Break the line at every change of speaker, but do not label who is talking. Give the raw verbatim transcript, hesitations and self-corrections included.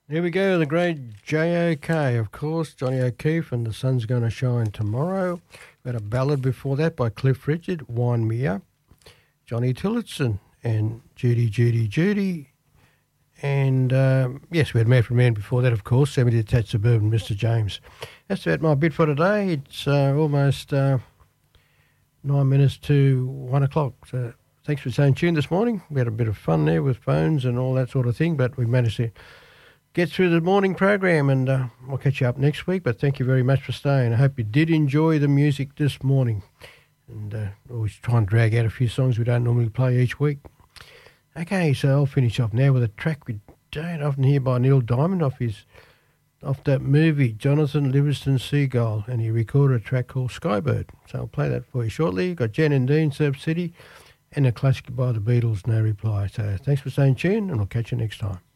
Here we go, the great J O K, of course, Johnny O'Keefe and The Sun's Gonna Shine Tomorrow. We had a ballad before that by Cliff Richard, Wind Me Up. Johnny Tillotson and Judy, Judy, Judy. And, um, yes, we had Man from Man before that, of course, Semi-Detached Suburban, Mister James. That's about my bit for today. It's uh, almost uh, nine minutes to one o'clock. So thanks for staying tuned this morning. We had a bit of fun there with phones and all that sort of thing, but we managed to get through the morning program, and uh, I'll catch you up next week. But thank you very much for staying. I hope you did enjoy the music this morning. And uh, always try and drag out a few songs we don't normally play each week. Okay, so I'll finish off now with a track we don't often hear by Neil Diamond off his off that movie, Jonathan Livingston Seagull, and he recorded a track called Skybird. So I'll play that for you shortly. Got Jen and Dean, Surf City, and a classic by the Beatles, No Reply. So thanks for staying tuned, and I'll catch you next time.